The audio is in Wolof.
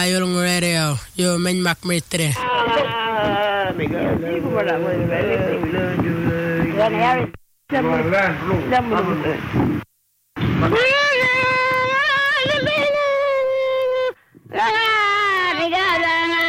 Io non vorrei io men mak metre. Mega.